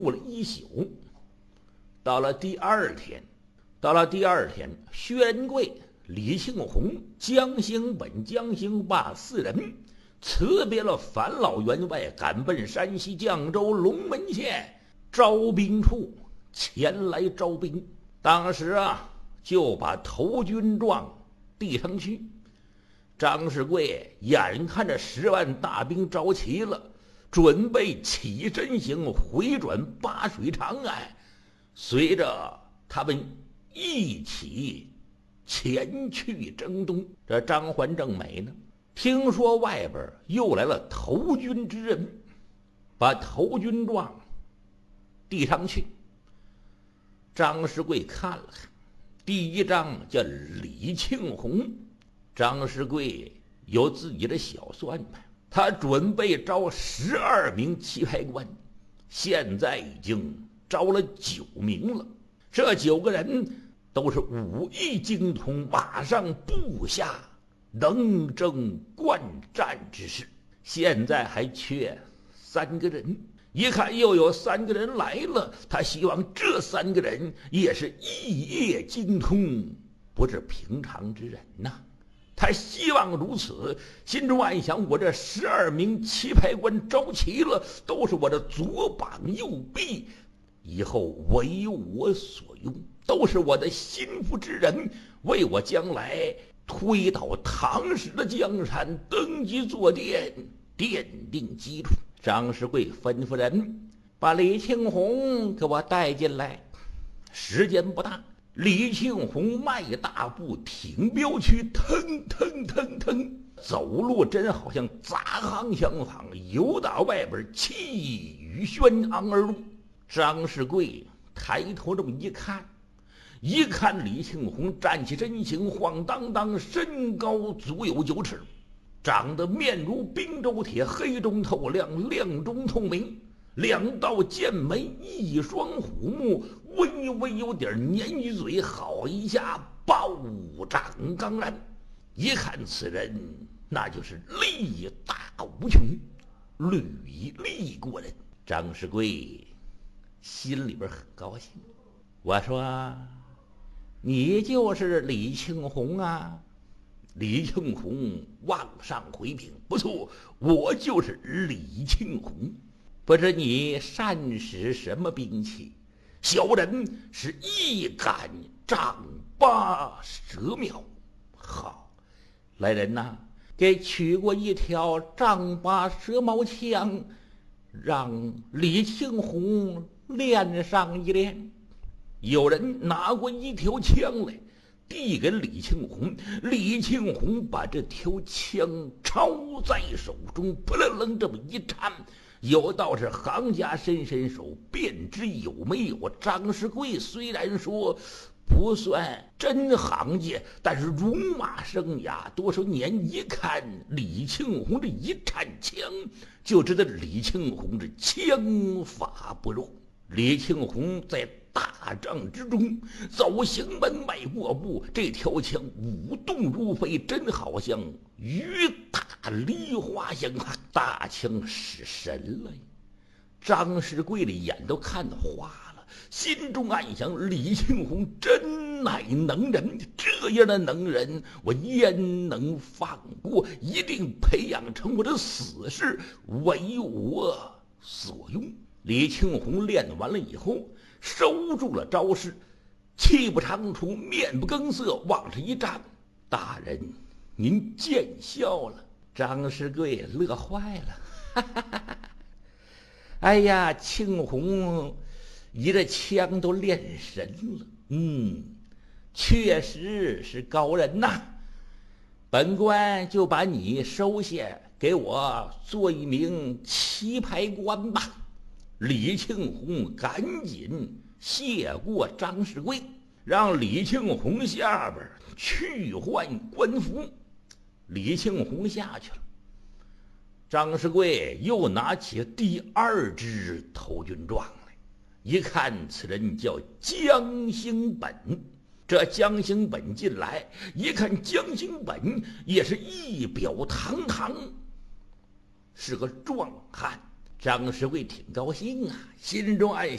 了一宿。到了第二天，薛仁贵、李庆红、江兴本、江兴霸四人辞别了返老员外，赶奔山西绛州龙门县招兵处前来招兵。当时就把投军状递上去。张世贵眼看着10万大兵招齐了，准备起身行，回转巴水长岸，随着他们一起前去征东。这张环正美呢，听说外边又来了投军之人，把投军状递上去。张世贵看了看，第一张叫李庆红。张世贵有自己的小算盘，他准备招12名棋牌官，现在已经招了9名了。这9个人都是武艺精通、马上部下能征惯战之士，现在还缺3个人。一看又有3个人来了，他希望这3个人也是艺业精通，不是平常之人呐。他希望如此，心中暗想：我这12名棋牌官招齐了，都是我的左膀右臂，以后为我所用，都是我的心腹之人，为我将来推倒唐氏的江山，登基坐殿，奠定基础。张世贵吩咐人把李庆红给我带进来。时间不大，李庆红迈大步，挺镖区，腾腾腾腾走路，真好像杂行相仿，由打外边气宇轩昂而入。张世贵抬头这么一看，李庆红站起身形，晃荡荡，身高足有9尺，长得面如冰州铁，黑中透亮，亮中透明，2道剑眉，一双虎目，微微有点鲶鱼嘴，好一下暴涨刚然。一看此人，那就是力大无穷，屡立过人。张世贵心里边很高兴，我说：“你就是李庆红啊？”李庆红往上回禀：“不错，我就是李庆红。不知你善使什么兵器？小人是一杆丈8蛇苗。”好，来人呐，给取过一条丈8蛇矛枪，让李庆红练上一练。有人拿过一条枪来，递给李庆红。李庆红把这条枪抄在手中，扑棱棱这么一颤，有道是行家伸手，便知有没有。张世贵虽然说不算真行家，但是戎马生涯多少年，一看李庆红这一颤枪，就知道李庆红这枪法不弱。李庆红在大帐之中走行门迈过步，这条枪舞动如飞，真好像雨打梨花相看。大枪使神了，张世贵的眼都看得花了，心中暗想：李庆红真乃能人，这样的能人我焉能放过？一定培养成我的死士，为我所用。李庆红练完了以后，收住了招式，气不长出，面不更色，往上一站：“大人，您见笑了。”张世贵乐坏了，哈哈哈哈！哎呀，庆红，你这枪都练神了，确实是高人呐。本官就把你收下，给我做一名棋牌官吧。李庆红赶紧谢过张世贵，让李庆红下边去换官服。李庆红下去了，张世贵又拿起第2支投军状来，一看此人叫江兴本。这江兴本进来一看，江兴本也是仪表堂堂，是个壮汉。 张世贵挺高兴啊，心中暗